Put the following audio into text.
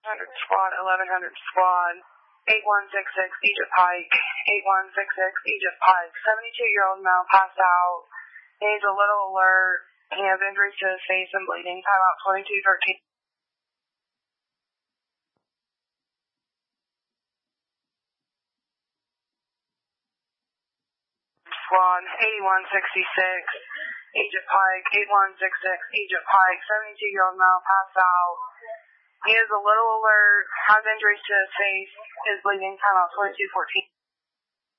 100 squad, 1100 squad, 8166 Egypt Pike, 8166 Egypt Pike. 72-year-old male passed out. He's a little alert. He has injuries to his face and bleeding. Timeout 2213. Squad, 8166 Egypt Pike, 8166 Egypt Pike. 72-year-old male passed out. He is a little alert, has injuries to his face, is bleeding. Timeout 2214.